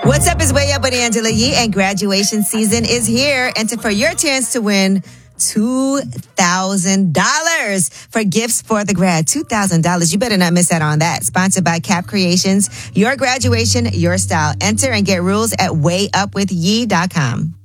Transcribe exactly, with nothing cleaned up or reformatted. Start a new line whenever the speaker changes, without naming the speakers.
What's up is Way Up with Angela Yee, and graduation season is here. Enter for your chance to win two thousand dollars for gifts for the grad. two thousand dollars. You better not miss out on that. Sponsored by Cap Creations. Your graduation, your style. Enter and get rules at way up with yee dot com.